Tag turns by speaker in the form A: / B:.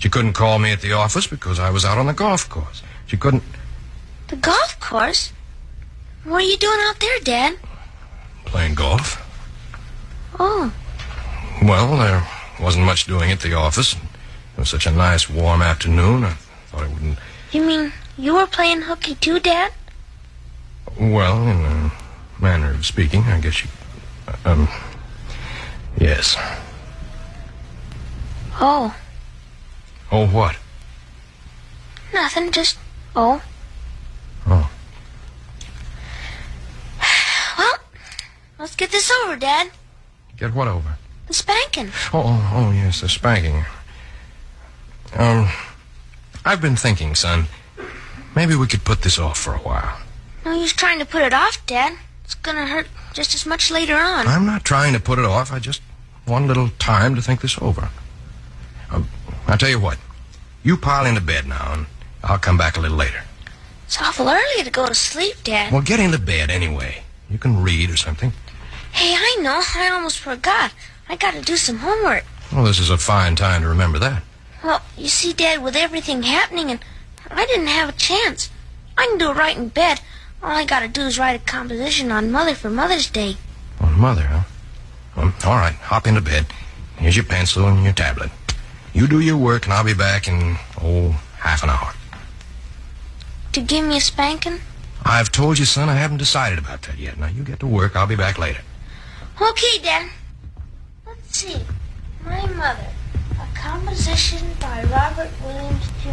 A: She couldn't call me at the office because I was out on the golf course. She couldn't...
B: The golf course? What are you doing out there, Dad?
A: Playing golf.
B: Oh.
A: Well, there wasn't much doing at the office. It was such a nice, warm afternoon, I thought I wouldn't...
B: You mean you were playing hooky too, Dad?
A: Well, in a manner of speaking, I guess you... yes.
B: Oh.
A: Oh, what?
B: Nothing, just... Oh.
A: Oh.
B: Well, let's get this over, Dad.
A: Get what over?
B: The spanking.
A: Oh, yes, the spanking. I've been thinking, son, maybe we could put this off for a while.
B: No use trying to put it off, Dad. It's gonna hurt just as much later on.
A: I'm not trying to put it off. I just want a little time to think this over. I'll tell you what. You pile into bed now, and I'll come back a little later.
B: It's awful early to go to sleep, Dad.
A: Well, get into bed anyway. You can read or something.
B: Hey, I know. I almost forgot. I gotta do some homework.
A: Well, this is a fine time to remember that.
B: Well, you see, Dad, with everything happening, and I didn't have a chance. I can do it right in bed. All I gotta do is write a composition on Mother for Mother's Day.
A: On Mother, huh? Well, all right, hop into bed. Here's your pencil and your tablet. You do your work, and I'll be back in, half an hour.
B: To give me a spanking?
A: I've told you, son, I haven't decided about that yet. Now, you get to work. I'll be back later.
B: Okay, Dad. Let's see. My Mother. A composition by Robert Williams, Jr.